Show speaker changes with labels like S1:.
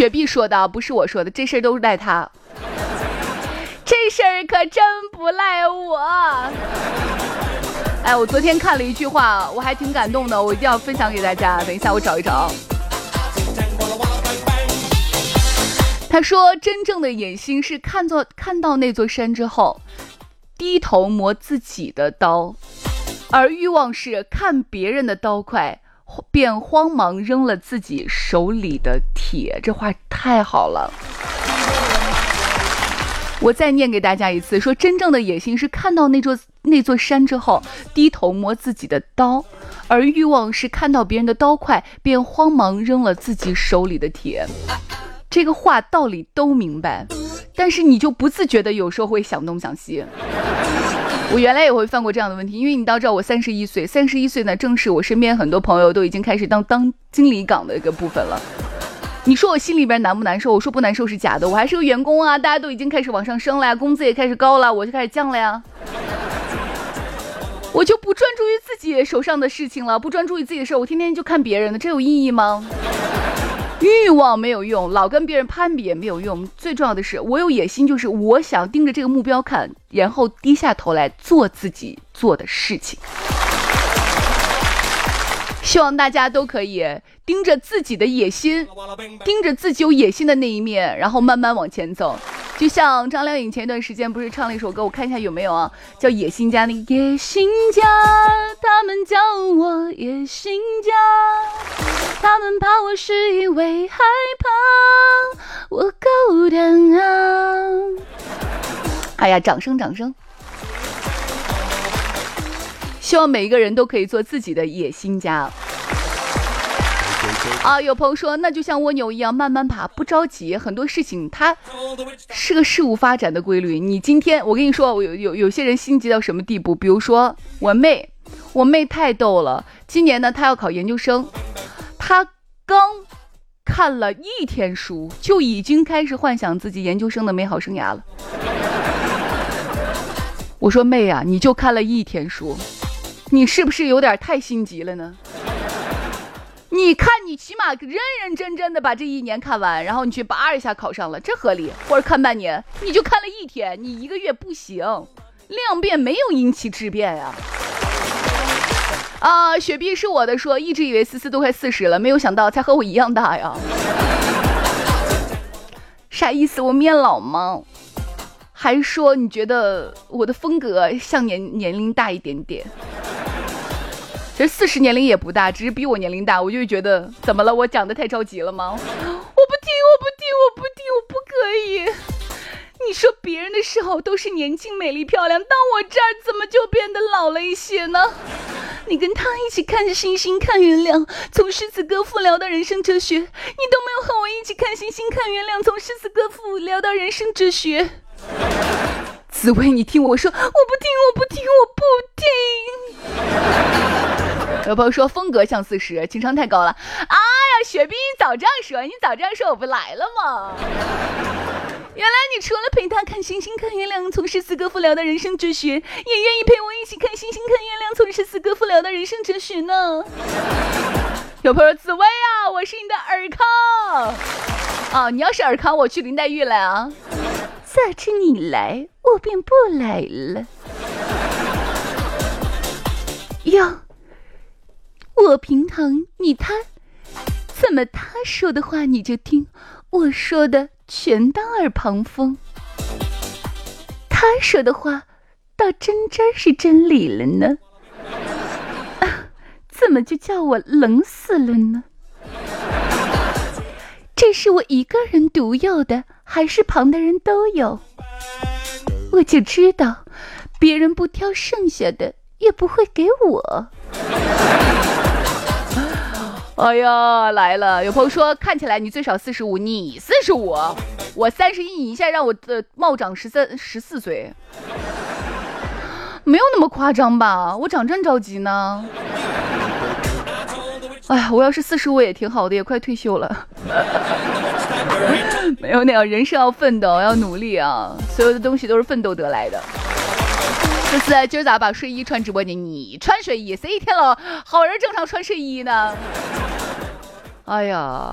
S1: 雪碧说的，不是我说的，这事儿都是赖他，这事儿可真不赖我。哎，我昨天看了一句话，我还挺感动的，我一定要分享给大家。等一下，我找一找。他说，真正的野心是看到那座山之后，低头磨自己的刀，而欲望是看别人的刀快，便慌忙扔了自己手里的铁。这话太好了。我再念给大家一次，说真正的野心是看到那座山之后，低头磨自己的刀，而欲望是看到别人的刀快，便慌忙扔了自己手里的铁。这个话道理都明白，但是你就不自觉的有时候会想东想西。我原来也会犯过这样的问题，因为你都知道我31岁呢，正是我身边很多朋友都已经开始当经理岗的一个部分了。你说我心里边难不难受？我说不难受是假的，我还是个员工啊，大家都已经开始往上升了呀，工资也开始高了，我就开始降了呀。我就不专注于自己手上的事情了，不专注于自己的事，我天天就看别人的，这有意义吗？欲望没有用，老跟别人攀比也没有用，最重要的是我有野心，就是我想盯着这个目标看，然后低下头来做自己做的事情。希望大家都可以盯着自己的野心，盯着自己有野心的那一面，然后慢慢往前走。就像张靓颖前一段时间不是唱了一首歌，我看一下有没有啊，叫野心家。那个野心家，他们叫我野心家，他们怕我是因为害怕我够胆啊。哎呀，掌声掌声。希望每一个人都可以做自己的野心家啊！有朋友说，那就像蜗牛一样慢慢爬，不着急。很多事情它是个事物发展的规律。你今天，我跟你说，有些人心急到什么地步？比如说我妹太逗了。今年呢，她要考研究生，她刚看了1天书，就已经开始幻想自己研究生的美好生涯了。我说妹啊，你就看了1天书。你是不是有点太心急了呢？你看你起码认认真真的把这1年看完，然后你去拔一下考上了，这合理。或者看半年，你就看了1天，你1个月不行，2遍没有引起质变呀。啊，雪碧是我的说，一直以为思思都快40了，没有想到才和我一样大呀。啥意思？我面老吗？还是说你觉得我的风格像年龄大一点点？其实40年龄也不大，只是比我年龄大，我就觉得怎么了？我讲得太着急了吗？我不听，我不可以。你说别人的时候都是年轻、美丽、漂亮，到我这儿怎么就变得老了一些呢？你跟他一起看着星星看月亮，从诗词歌赋聊到人生哲学，你都没有和我一起看星星看月亮，从诗词歌赋聊到人生哲学。紫薇，你听我说，我不听。有朋友说风格像40，情商太高了。哎呀，雪碧，你早这样说，我不来了吗？原来你除了陪他看星星看月亮，从诗词歌赋聊到人生哲学，也愿意陪我一起看星星看月亮，从诗词歌赋聊到人生哲学呢。有朋友说，紫薇啊，我是你的尔康啊，你要是尔康，我去林黛玉了啊。早知你来，我便不来了。哟，我平常他怎么他说的话你就听，我说的全当耳旁风。他说的话倒真是真理了呢。啊，怎么就叫我冷死了呢？这是我一个人独有的，还是旁的人都有？我就知道别人不挑剩下的也不会给我。哎呀，来了！有朋友说，看起来你最少45，你45，我31，你一下让我冒长14岁，没有那么夸张吧？我长真着急呢。哎呀，我要是45也挺好的，也快退休了。没有那样，人生要奋斗，要努力啊！所有的东西都是奋斗得来的。今儿咋把睡衣穿直播间？你穿睡衣，谁一天了好人正常穿睡衣呢？哎呀。